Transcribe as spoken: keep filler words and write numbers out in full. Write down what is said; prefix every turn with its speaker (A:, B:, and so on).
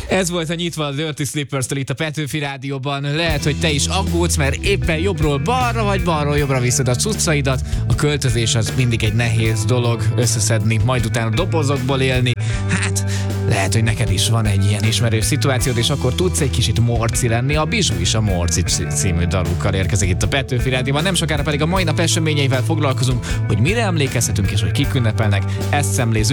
A: Ez volt a Nyitva a Dirty Slippers-től itt a Petőfi Rádióban. Lehet, hogy te is aggódsz, mert éppen jobbról balra vagy balról jobbra viszed a cuccaidat. A költözés az mindig egy nehéz dolog, összeszedni, majd utána dobozokból élni. Hát, lehet, hogy neked is van egy ilyen ismerős szituációd, és akkor tudsz egy kicsit morci lenni. A Bizsú is a Morci című dalukkal érkezik itt a Petőfi Rádióban. Nem sokára pedig a mai nap eseményeivel foglalkozunk, hogy mire emlékezhetünk és hogy kik ünnepelnek. Ezt szemlézzük.